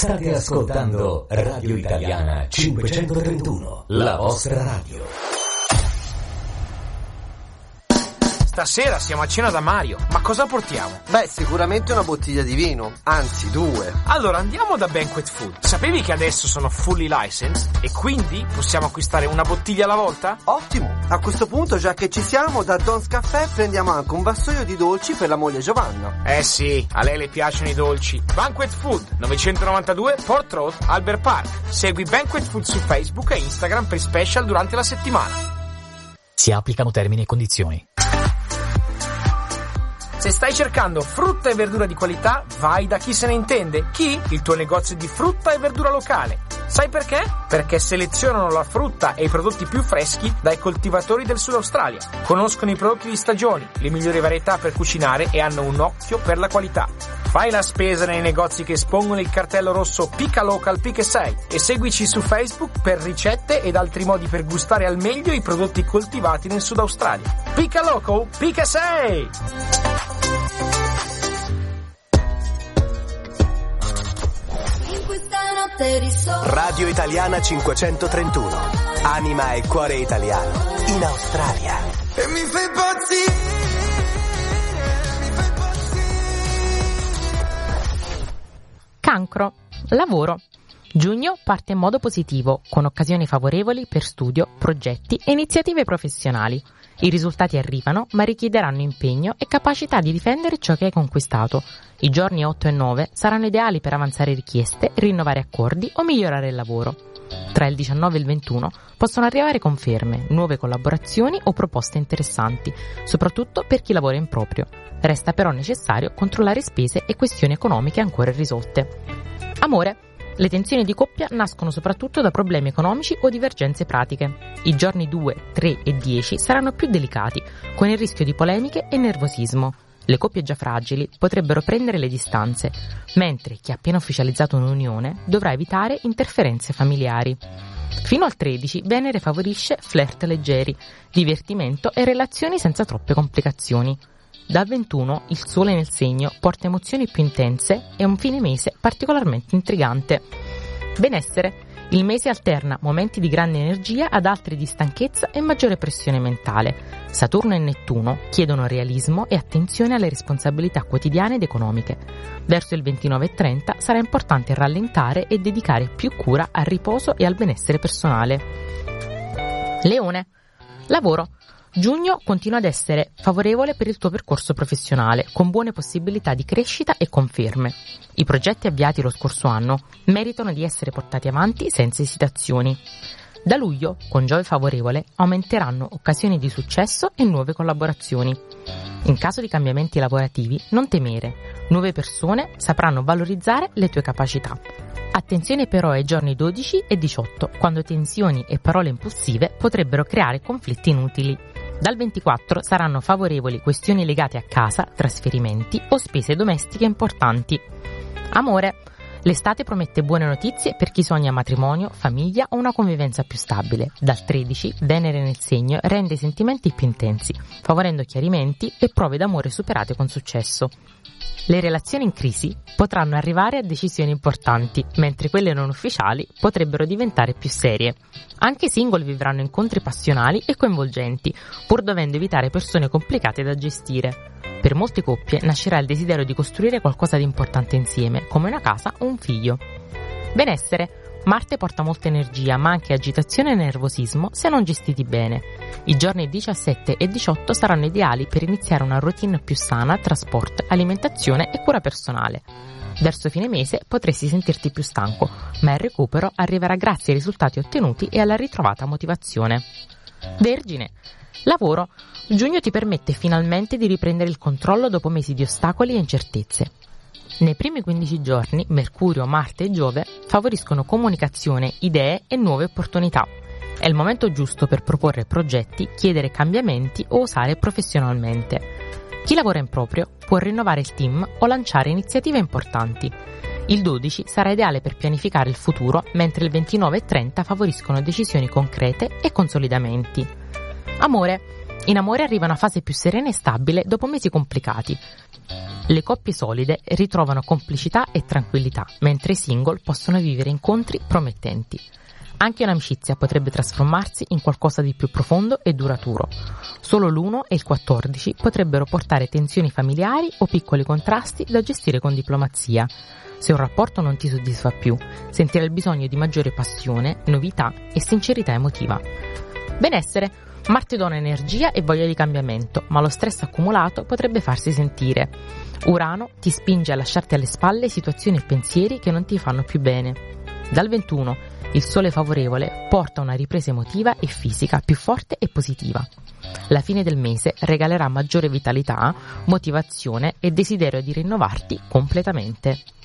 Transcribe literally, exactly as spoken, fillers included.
State ascoltando Radio Italiana cinquecentotrentuno, la vostra radio. Stasera siamo a cena da Mario, ma cosa portiamo? Beh, sicuramente una bottiglia di vino, anzi due. Allora andiamo da Banquet Food. Sapevi che adesso sono fully licensed e quindi possiamo acquistare una bottiglia alla volta? Ottimo! A questo punto, già che ci siamo, da Don's Caffè prendiamo anche un vassoio di dolci per la moglie Giovanna. Eh sì, a lei le piacciono i dolci. Banquet Food, novecentonovantadue Port Road, Albert Park. Segui Banquet Food su Facebook e Instagram per special durante la settimana. Si applicano termini e condizioni. Se stai cercando frutta e verdura di qualità, vai da Chi se ne intende. Chi? Il tuo negozio di frutta e verdura locale. Sai perché? Perché selezionano la frutta e i prodotti più freschi dai coltivatori del Sud Australia. Conoscono i prodotti di stagioni, le migliori varietà per cucinare e hanno un occhio per la qualità. Fai la spesa nei negozi che espongono il cartello rosso Pica Local Pica sei e seguici su Facebook per ricette ed altri modi per gustare al meglio i prodotti coltivati nel Sud Australia. Pica Local Pica sei! Radio Italiana cinquecentotrentuno, anima e cuore italiano, in Australia. E mi fai impazzire, mi fai impazzire. Cancro, lavoro. Giugno parte in modo positivo, con occasioni favorevoli per studio, progetti e iniziative professionali. I risultati arrivano, ma richiederanno impegno e capacità di difendere ciò che hai conquistato. I giorni otto e nove saranno ideali per avanzare richieste, rinnovare accordi o migliorare il lavoro. Tra il diciannove e il ventuno possono arrivare conferme, nuove collaborazioni o proposte interessanti, soprattutto per chi lavora in proprio. Resta però necessario controllare spese e questioni economiche ancora irrisolte. Amore. Le tensioni di coppia nascono soprattutto da problemi economici o divergenze pratiche. I giorni due, tre e dieci saranno più delicati, con il rischio di polemiche e nervosismo. Le coppie già fragili potrebbero prendere le distanze, mentre chi ha appena ufficializzato un'unione dovrà evitare interferenze familiari. Fino al tredici Venere favorisce flirt leggeri, divertimento e relazioni senza troppe complicazioni. Dal ventuno il Sole nel segno porta emozioni più intense e un fine mese particolarmente intrigante. Benessere. Il mese alterna momenti di grande energia ad altri di stanchezza e maggiore pressione mentale. Saturno e Nettuno chiedono realismo e attenzione alle responsabilità quotidiane ed economiche. Verso il ventinove e trenta sarà importante rallentare e dedicare più cura al riposo e al benessere personale. Leone. Lavoro. Giugno continua ad essere favorevole per il tuo percorso professionale, con buone possibilità di crescita e conferme. I progetti avviati lo scorso anno meritano di essere portati avanti senza esitazioni. Da luglio, con Giove favorevole, aumenteranno occasioni di successo e nuove collaborazioni. In caso di cambiamenti lavorativi, non temere. Nuove persone sapranno valorizzare le tue capacità. Attenzione però ai giorni dodici e diciotto, quando tensioni e parole impulsive potrebbero creare conflitti inutili. Dal ventiquattro saranno favorevoli questioni legate a casa, trasferimenti o spese domestiche importanti. Amore. L'estate promette buone notizie per chi sogna matrimonio, famiglia o una convivenza più stabile. Dal tredici Venere nel segno rende i sentimenti più intensi, favorendo chiarimenti e prove d'amore superate con successo. Le relazioni in crisi potranno arrivare a decisioni importanti, mentre quelle non ufficiali potrebbero diventare più serie. Anche i single vivranno incontri passionali e coinvolgenti, pur dovendo evitare persone complicate da gestire. Per molte coppie nascerà il desiderio di costruire qualcosa di importante insieme, come una casa o un figlio. Benessere. Marte porta molta energia, ma anche agitazione e nervosismo se non gestiti bene. I giorni diciassette e diciotto saranno ideali per iniziare una routine più sana tra sport, alimentazione e cura personale. Verso fine mese potresti sentirti più stanco, ma il recupero arriverà grazie ai risultati ottenuti e alla ritrovata motivazione. Vergine. Lavoro. Giugno ti permette finalmente di riprendere il controllo dopo mesi di ostacoli e incertezze. Nei primi quindici giorni, Mercurio, Marte e Giove favoriscono comunicazione, idee e nuove opportunità. È il momento giusto per proporre progetti, chiedere cambiamenti o osare professionalmente. Chi lavora in proprio può rinnovare il team o lanciare iniziative importanti. Il dodici sarà ideale per pianificare il futuro, mentre il ventinove e trenta favoriscono decisioni concrete e consolidamenti. Amore. In amore arriva una fase più serena e stabile dopo mesi complicati. Le coppie solide ritrovano complicità e tranquillità, mentre i single possono vivere incontri promettenti. Anche un'amicizia potrebbe trasformarsi in qualcosa di più profondo e duraturo. Solo l'uno e il quattordici potrebbero portare tensioni familiari o piccoli contrasti da gestire con diplomazia. Se un rapporto non ti soddisfa più, sentirai il bisogno di maggiore passione, novità e sincerità emotiva. Benessere. Marte dona energia e voglia di cambiamento, ma lo stress accumulato potrebbe farsi sentire. Urano ti spinge a lasciarti alle spalle situazioni e pensieri che non ti fanno più bene. Dal ventuno, il sole favorevole porta una ripresa emotiva e fisica più forte e positiva. La fine del mese regalerà maggiore vitalità, motivazione e desiderio di rinnovarti completamente.